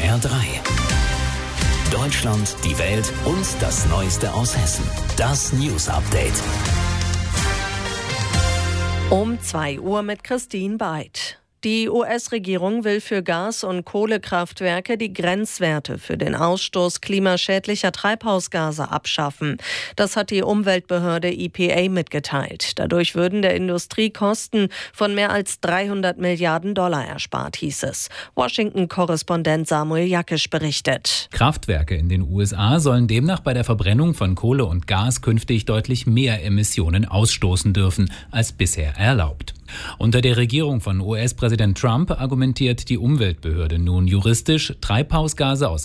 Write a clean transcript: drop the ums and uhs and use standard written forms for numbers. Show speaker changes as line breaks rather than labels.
SWR 3. Deutschland, die Welt und das Neueste aus Hessen. Das News Update.
Um 2 Uhr mit Christine Beid. Die US-Regierung will für Gas- und Kohlekraftwerke die Grenzwerte für den Ausstoß klimaschädlicher Treibhausgase abschaffen. Das hat die Umweltbehörde EPA mitgeteilt. Dadurch würden der Industrie Kosten von mehr als $300 Milliarden erspart, hieß es. Washington-Korrespondent Samuel Jakisch berichtet.
Kraftwerke in den USA sollen demnach bei der Verbrennung von Kohle und Gas künftig deutlich mehr Emissionen ausstoßen dürfen, als bisher erlaubt. Unter der Regierung von US-Präsident Trump argumentiert die Umweltbehörde nun juristisch, Treibhausgase aus